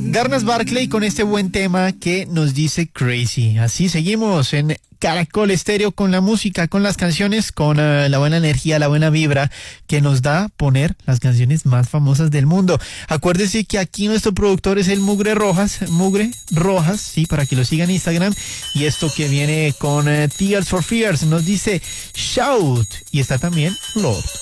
Garnas Barkley con este buen tema que nos dice Crazy. Así seguimos en Caracol Estéreo con la música, con las canciones, con la buena energía, la buena vibra que nos da poner las canciones más famosas del mundo. Acuérdese que aquí nuestro productor es el Mugre Rojas, sí, para que lo sigan en Instagram. Y esto que viene con Tears for Fears nos dice Shout, y está también Lord.